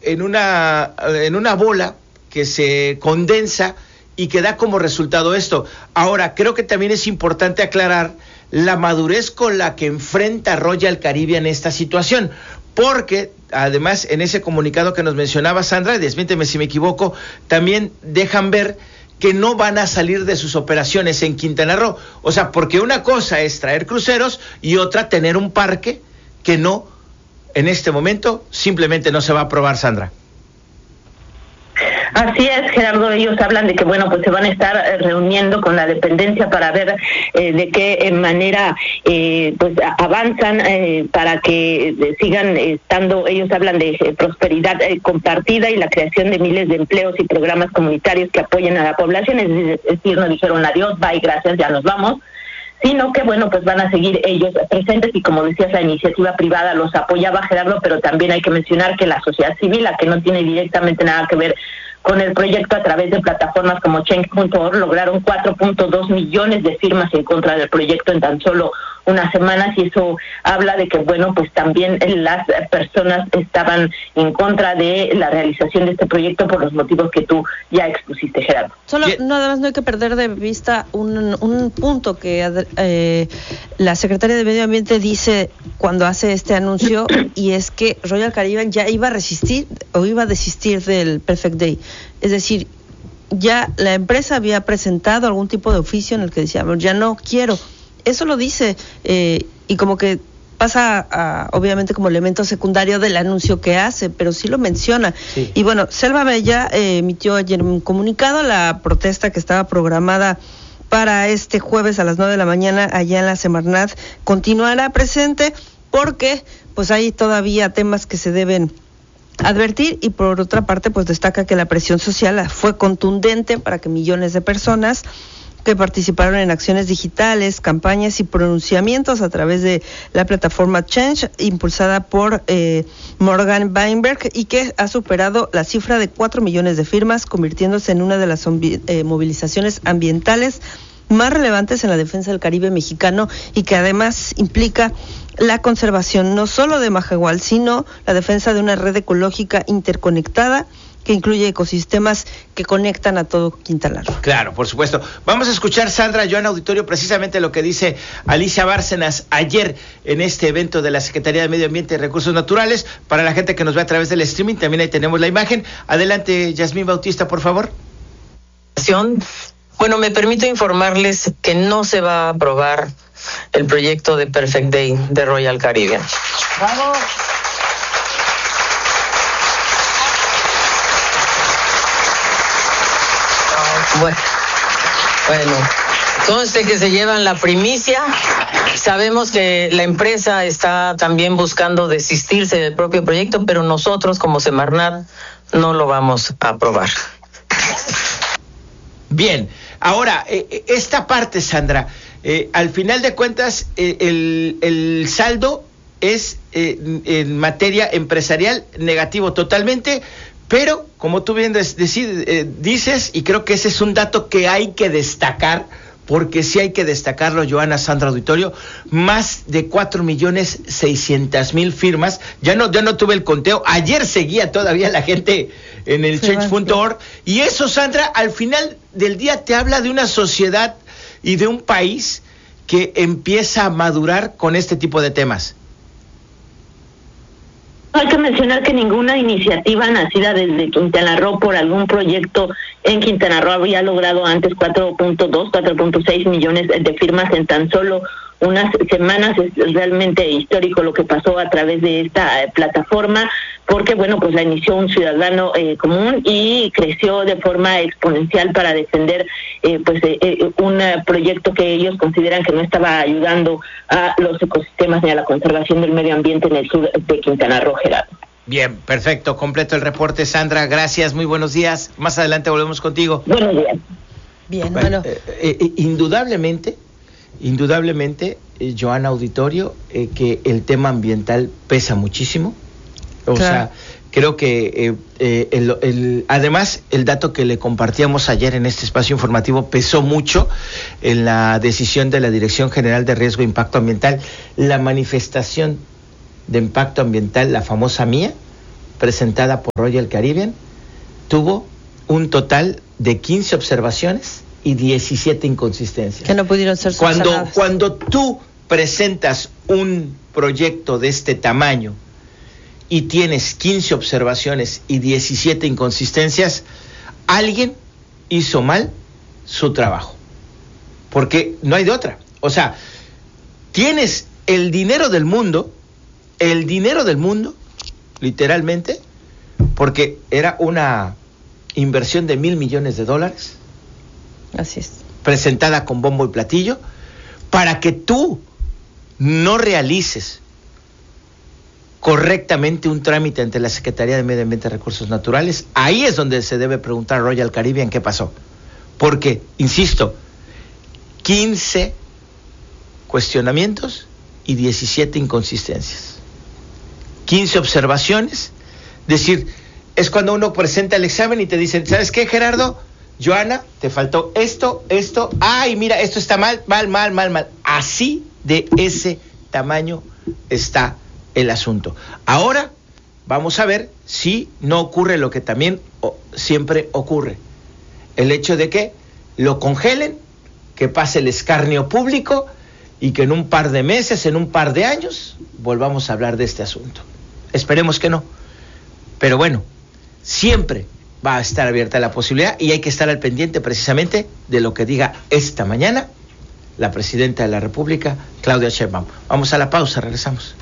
en una bola que se condensa y que da como resultado esto. Ahora, creo que también es importante aclarar la madurez con la que enfrenta Royal Caribbean esta situación, porque además en ese comunicado que nos mencionaba Sandra, desmiénteme si me equivoco, también dejan ver que no van a salir de sus operaciones en Quintana Roo. O sea, porque una cosa es traer cruceros y otra tener un parque que no, en este momento, simplemente no se va a aprobar, Sandra. Así es, Gerardo, ellos hablan de que, bueno, pues se van a estar reuniendo con la dependencia para ver de qué manera pues avanzan para que sigan estando. Ellos hablan de prosperidad compartida y la creación de miles de empleos y programas comunitarios que apoyen a la población, es decir, no dijeron adiós, bye, gracias, ya nos vamos, sino que, bueno, pues van a seguir ellos presentes y, como decías, la iniciativa privada los apoyaba, Gerardo, pero también hay que mencionar que la sociedad civil, la que no tiene directamente nada que ver con el proyecto, a través de plataformas como Change.org, lograron 4.2 millones de firmas en contra del proyecto en tan solo unas semanas, y eso habla de que, bueno, pues también las personas estaban en contra de la realización de este proyecto por los motivos que tú ya expusiste, Gerardo. Solo, nada más no hay que perder de vista un punto que la Secretaria de Medio Ambiente dice cuando hace este anuncio, y es que Royal Caribbean ya iba a desistir del Perfect Day. Es decir, ya la empresa había presentado algún tipo de oficio en el que decía, ya no quiero. Eso lo dice, y como que pasa obviamente como elemento secundario del anuncio que hace, pero sí lo menciona. Sí. Y bueno, Selva Bella emitió ayer un comunicado. La protesta que estaba programada para este jueves a las 9 de la mañana allá en la Semarnat continuará presente, porque pues hay todavía temas que se deben advertir, y por otra parte pues destaca que la presión social fue contundente para que millones de personas que participaron en acciones digitales, campañas y pronunciamientos a través de la plataforma Change, impulsada por Morgan Weinberg, y que ha superado la cifra de 4 millones de firmas, convirtiéndose en una de las movilizaciones ambientales más relevantes en la defensa del Caribe mexicano, y que además implica la conservación no solo de Mahahual, sino la defensa de una red ecológica interconectada que incluye ecosistemas que conectan a todo Quintana Roo. Claro, por supuesto. Vamos a escuchar, Sandra, Joan Auditorio, precisamente lo que dice Alicia Bárcenas ayer en este evento de la Secretaría de Medio Ambiente y Recursos Naturales. Para la gente que nos ve a través del streaming, también ahí tenemos la imagen. Adelante, Yasmín Bautista, por favor. Bueno, me permito informarles que no se va a aprobar el proyecto de Perfect Day de Royal Caribbean. ¡Vamos! Bueno, conste que se llevan la primicia. Sabemos que la empresa está también buscando desistirse del propio proyecto, pero nosotros como Semarnat no lo vamos a aprobar. Bien, ahora, esta parte, Sandra, al final de cuentas, el saldo es en materia empresarial negativo totalmente, pero como tú bien dices, y creo que ese es un dato que hay que destacar, porque sí hay que destacarlo, Joana, Sandra, Auditorio, más de 4.600.000 firmas. Ya no tuve el conteo, ayer seguía todavía la gente en el Change.org, y eso, Sandra, al final del día te habla de una sociedad y de un país que empieza a madurar con este tipo de temas. Hay que mencionar que ninguna iniciativa nacida desde Quintana Roo por algún proyecto en Quintana Roo había logrado antes 4.6 millones de firmas en tan solo unas semanas. Es realmente histórico lo que pasó a través de esta plataforma, porque, bueno, pues la inició un ciudadano común y creció de forma exponencial para defender un proyecto que ellos consideran que no estaba ayudando a los ecosistemas ni a la conservación del medio ambiente en el sur de Quintana Roo, Gerardo. Bien, perfecto, completo el reporte, Sandra, gracias, muy buenos días. Más adelante volvemos contigo. Buenos días. Bien, bueno. Indudablemente, Joana, Auditorio, que el tema ambiental pesa muchísimo. O sea, creo que además el dato que le compartíamos ayer en este espacio informativo pesó mucho en la decisión de la Dirección General de Riesgo e Impacto Ambiental. La manifestación de impacto ambiental, la famosa MIA, presentada por Royal Caribbean, tuvo un total de 15 observaciones y 17 inconsistencias. Que no pudieron ser subsanadas. Cuando tú presentas un proyecto de este tamaño y tienes 15 observaciones y 17 inconsistencias, alguien hizo mal su trabajo. Porque no hay de otra. O sea, tienes el dinero del mundo, literalmente, porque era una inversión de $1,000 millones. Así es. Presentada con bombo y platillo, para que tú no realices correctamente un trámite ante la Secretaría de Medio Ambiente y Recursos Naturales. Ahí es donde se debe preguntar a Royal Caribbean qué pasó. Porque, insisto, 15 cuestionamientos y 17 inconsistencias. 15 observaciones. Decir, es cuando uno presenta el examen y te dicen, ¿sabes qué, Gerardo? Joana, te faltó esto, ay, mira, esto está mal. Así de ese tamaño está el asunto. Ahora vamos a ver si no ocurre lo que también siempre ocurre. El hecho de que lo congelen, que pase el escarnio público y que en un par de meses, en un par de años, volvamos a hablar de este asunto. Esperemos que no. Pero bueno, siempre va a estar abierta la posibilidad y hay que estar al pendiente precisamente de lo que diga esta mañana la presidenta de la República, Claudia Sheinbaum. Vamos a la pausa, regresamos.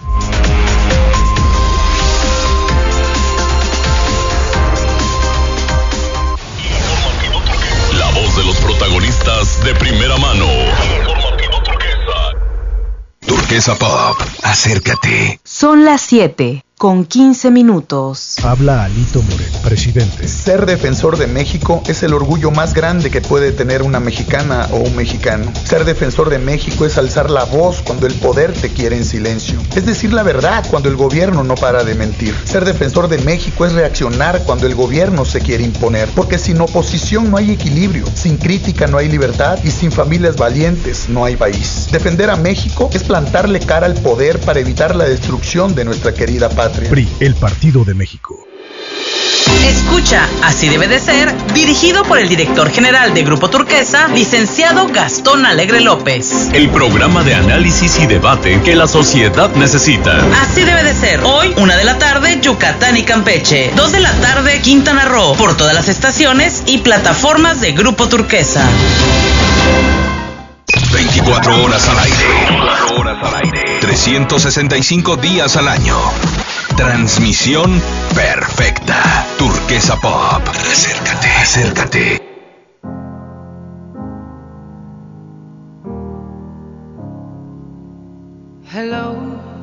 La voz de los protagonistas de primera mano. Informativo Turquesa. Turquesa Pop, acércate. Son las 7:15. Habla Alito Moreno, presidente. Ser defensor de México es el orgullo más grande que puede tener una mexicana o un mexicano. Ser defensor de México es alzar la voz cuando el poder te quiere en silencio. Es decir la verdad cuando el gobierno no para de mentir. Ser defensor de México es reaccionar cuando el gobierno se quiere imponer. Porque sin oposición no hay equilibrio, sin crítica no hay libertad y sin familias valientes no hay país. Defender a México es plantarle cara al poder para evitar la destrucción de nuestra querida patria. PRI, el Partido de México. Escucha, así debe de ser, dirigido por el director general de Grupo Turquesa, licenciado Gastón Alegre López. El programa de análisis y debate que la sociedad necesita. Así debe de ser. Hoy, 1 de la tarde, Yucatán y Campeche. 2 de la tarde, Quintana Roo. Por todas las estaciones y plataformas de Grupo Turquesa. 24 horas al aire. 365 días al año. Transmisión perfecta. Turquesa Pop. Acércate. Hello.